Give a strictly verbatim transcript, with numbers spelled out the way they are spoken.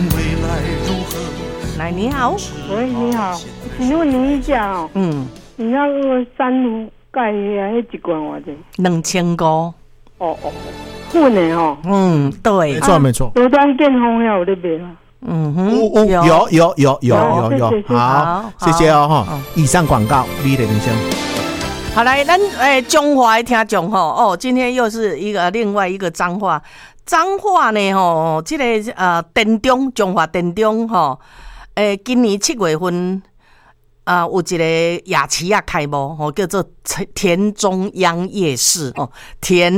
未来如何？ 来，你好， 喂，你好，请问您一下哦， 嗯， 你那个三炉盖的那一罐多少钱？ 两千五。 哦哦，混的哦。 嗯，对， 没错没错。 罗端健康要有得卖吗？ 嗯哼， 有有有有有有有有，好，谢谢哦哈。以上广告，美丽人生。 好来，咱诶中华的听众吼哦，今天又是一个另外一个彰化，彰化呢吼，这个呃电中中华电中吼，诶今年七月份啊、呃、有一个夜市啊开幕吼，叫做田中央夜市哦，田。